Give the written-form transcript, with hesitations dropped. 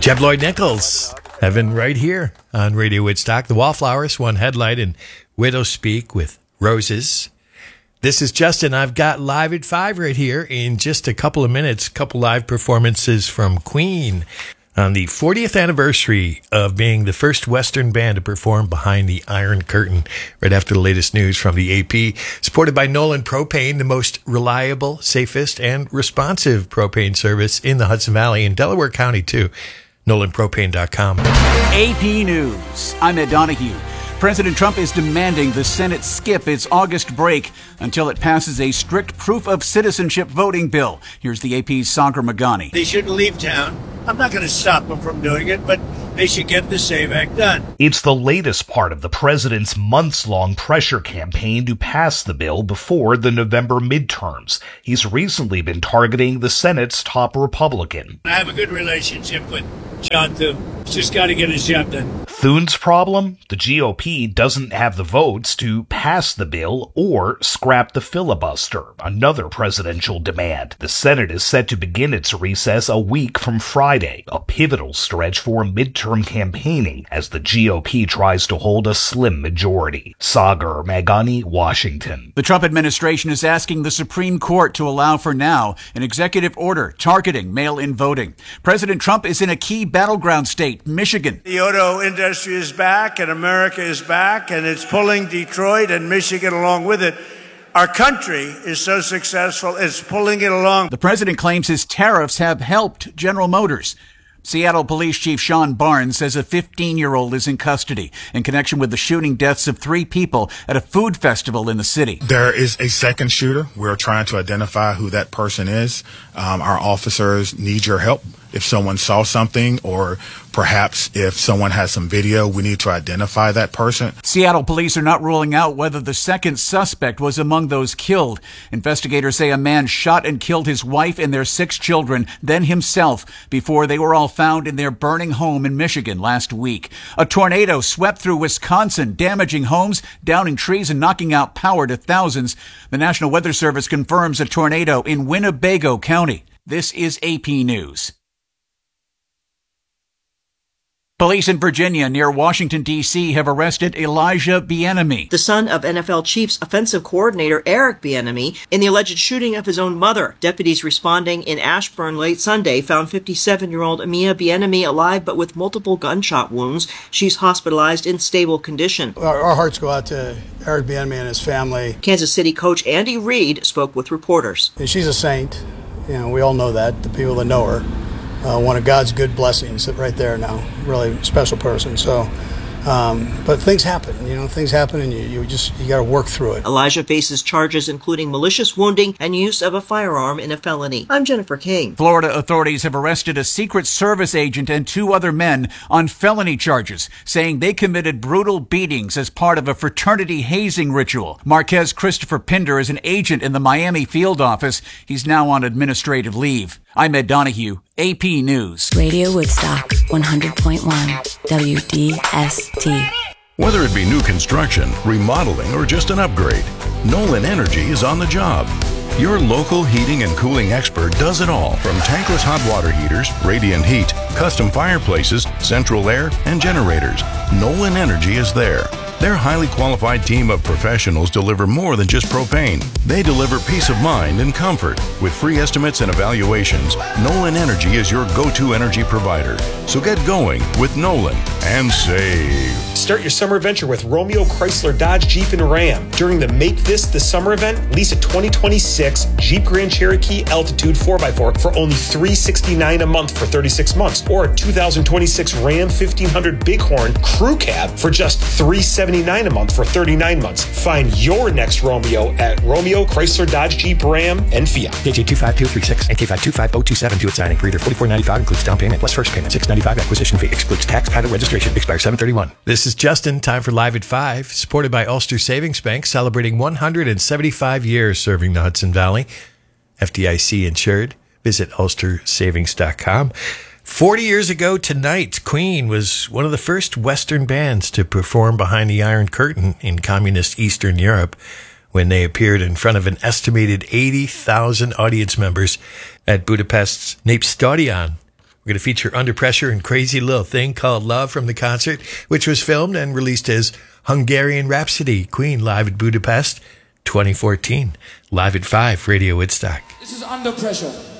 Jeb Lloyd Nichols, Heaven right here on Radio Woodstock. The Wallflowers, One Headlight, and Widow Speak with Roses. This is Justin. I've got Live at 5 right here in just a couple of minutes. Couple live performances from Queen on the 40th anniversary of being the first Western band to perform behind the Iron Curtain, right after the latest news from the AP. Supported by Nolan Propane, the most reliable, safest, and responsive propane service in the Hudson Valley and Delaware County, too. NolanPropane.com. AP News. I'm Ed Donahue. President Trump is demanding the Senate skip its August break until it passes a strict proof of citizenship voting bill. Here's the AP's Sagar Magani. They shouldn't leave town. I'm not going to stop them from doing it, but they should get the SAVE Act done. It's the latest part of the president's months-long pressure campaign to pass the bill before the November midterms. He's recently been targeting the Senate's top Republican. I have a good relationship with John Thune. Just got to get his job done. Thune's problem? The GOP doesn't have the votes to pass the bill or scrap the filibuster, another presidential demand. The Senate is set to begin its recess a week from Friday, a pivotal stretch for midterm campaigning as the GOP tries to hold a slim majority. Sagar Magani, Washington. The Trump administration is asking the Supreme Court to allow for now an executive order targeting mail-in voting. President Trump is in a key battleground state, Michigan. The auto industry is back and America is back and it's pulling Detroit and Michigan along with it. Our country is so successful, it's pulling it along. The president claims his tariffs have helped General Motors. Seattle Police Chief Sean Barnes says a 15-year-old is in custody in connection with the shooting deaths of 3 people at a food festival in the city. There is a second shooter. We're trying to identify who that person is. Our officers need your help. If someone saw something or perhaps if someone has some video, we need to identify that person. Seattle police are not ruling out whether the second suspect was among those killed. Investigators say a man shot and killed his wife and their 6 children, then himself, before they were all found in their burning home in Michigan last week. A tornado swept through Wisconsin, damaging homes, downing trees, and knocking out power to thousands. The National Weather Service confirms a tornado in Winnebago County. This is AP News. Police in Virginia near Washington, D.C. have arrested Elijah Bieniemy, the son of NFL Chiefs offensive coordinator Eric Bieniemy, in the alleged shooting of his own mother. Deputies responding in Ashburn late Sunday found 57-year-old Amia Bieniemy alive but with multiple gunshot wounds. She's hospitalized in stable condition. Our hearts go out to Eric Bieniemy and his family. Kansas City coach Andy Reid spoke with reporters. She's a saint. We all know that, the people that know her. One of God's good blessings right there now. Really special person. So, but things happen, things happen and you got to work through it. Elijah faces charges including malicious wounding and use of a firearm in a felony. I'm Jennifer King. Florida authorities have arrested a Secret Service agent and 2 other men on felony charges, saying they committed brutal beatings as part of a fraternity hazing ritual. Marquez Christopher Pinder is an agent in the Miami field office. He's now on administrative leave. I'm Ed Donahue, AP News. Radio Woodstock, 100.1 WDST. Whether it be new construction, remodeling, or just an upgrade, Nolan Energy is on the job. Your local heating and cooling expert does it all, from tankless hot water heaters, radiant heat, custom fireplaces, central air, and generators. Nolan Energy is there. Their highly qualified team of professionals deliver more than just propane. They deliver peace of mind and comfort. With free estimates and evaluations, Nolan Energy is your go-to energy provider. So get going with Nolan and save. Start your summer adventure with Romeo, Chrysler, Dodge, Jeep, and Ram. During the Make This the Summer event, lease a 2026 Jeep Grand Cherokee Altitude 4x4 for only $369 a month for 36 months, or a 2026 Ram 1500 Bighorn Crew Cab for just $379 a month for 39 months. Find your next Romeo at Romeo, Chrysler, Dodge, Jeep, Ram, and Fiat. KJ 25236 and K525-027 due at signing. Per year $44.95 includes down payment plus first payment. $6.95 acquisition fee excludes tax, title, registration. Expires 7/31. This is Justin. Time for Live at 5. Supported by Ulster Savings Bank, celebrating 175 years serving the Hudson Valley. FDIC insured. Visit ulstersavings.com. 40 years ago tonight, Queen was one of the first Western bands to perform behind the Iron Curtain in communist Eastern Europe when they appeared in front of an estimated 80,000 audience members at Budapest's Népstadion. We're going to feature Under Pressure and Crazy Little Thing Called Love from the concert, which was filmed and released as Hungarian Rhapsody, Queen live at Budapest 2014. Live at 5, Radio Woodstock. This is Under Pressure.